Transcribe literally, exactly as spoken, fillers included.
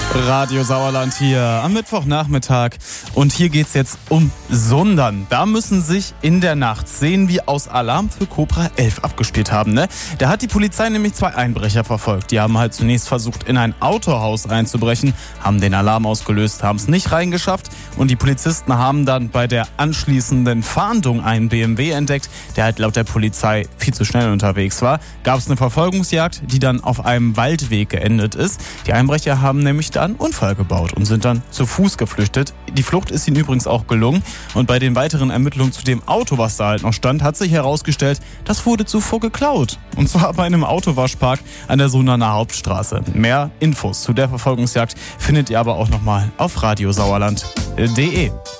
Radio Sauerland hier am Mittwochnachmittag und hier geht's jetzt um Sundern. Da müssen sich in der Nacht Szenen wie aus Alarm für Cobra elf abgespielt haben, ne? Da hat die Polizei nämlich zwei Einbrecher verfolgt. Die haben halt zunächst versucht, in ein Autohaus einzubrechen, haben den Alarm ausgelöst, haben es nicht reingeschafft und die Polizisten haben dann bei der anschließenden Fahndung einen B M W entdeckt, der halt laut der Polizei viel zu schnell unterwegs war. Gab es eine Verfolgungsjagd, die dann auf einem Waldweg geendet ist. Die Einbrecher haben nämlich einen Unfall gebaut und sind dann zu Fuß geflüchtet. Die Flucht ist ihnen übrigens auch gelungen und bei den weiteren Ermittlungen zu dem Auto, was da halt noch stand, hat sich herausgestellt, das wurde zuvor geklaut. Und zwar bei einem Autowaschpark an der Sunderner Hauptstraße. Mehr Infos zu der Verfolgungsjagd findet ihr aber auch nochmal auf radiosauerland punkt de.